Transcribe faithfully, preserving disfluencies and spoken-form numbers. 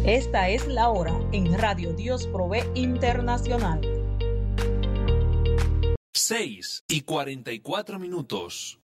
Esta es la hora en Radio Dios Provee Internacional. seis y cuarenta y cuatro minutos.